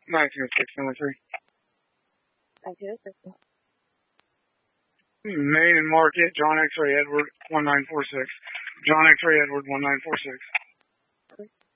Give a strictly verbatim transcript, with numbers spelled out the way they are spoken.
nineteen oh six, number three. nineteen oh six. Main and Market, John X-Ray Edward, one nine four six. John X-Ray Edward, one nine four six.